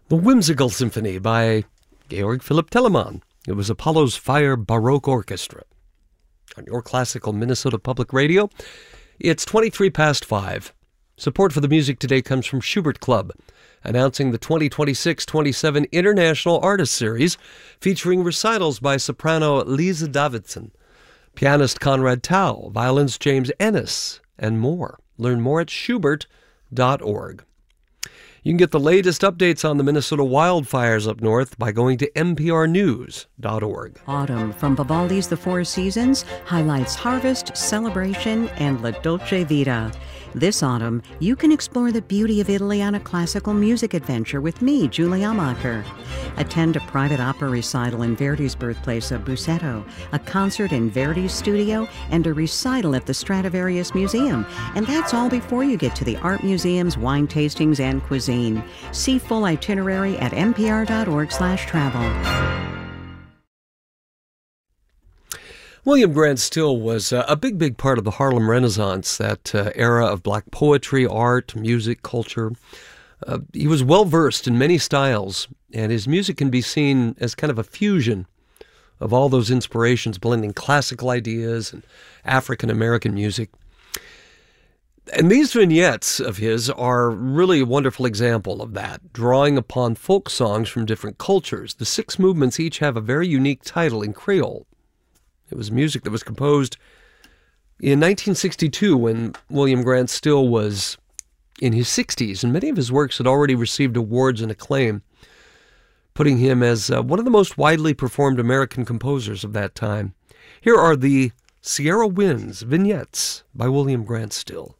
The Whimsical Symphony by Georg Philipp Telemann. It was Apollo's Fire Baroque Orchestra. On your classical Minnesota Public Radio, it's 23 past 5. Support for the music today comes from Schubert Club, announcing the 2026-27 International Artist Series, featuring recitals by soprano Lisa Davidson, pianist Conrad Tao, violinist James Ennis, and more. Learn more at schubert.org. You can get the latest updates on the Minnesota wildfires up north by going to mprnews.org. Autumn from Vivaldi's The Four Seasons highlights harvest, celebration, and La Dolce Vita. This autumn, you can explore the beauty of Italy on a classical music adventure with me, Julie Amacher. Attend a private opera recital in Verdi's birthplace of Busseto, a concert in Verdi's studio, and a recital at the Stradivarius Museum. And that's all before you get to the art museums, wine tastings, and cuisine. See full itinerary at npr.org/travel. William Grant Still was a big part of the Harlem Renaissance, that era of black poetry, art, music, culture. He was well-versed in many styles, and his music can be seen as kind of a fusion of all those inspirations, blending classical ideas and African-American music. And these vignettes of his are really a wonderful example of that, drawing upon folk songs from different cultures. The 6 movements each have a very unique title in Creole. It was music that was composed in 1962 when William Grant Still was in his 60s, and many of his works had already received awards and acclaim, putting him as one of the most widely performed American composers of that time. Here are the Sierra Winds vignettes by William Grant Still.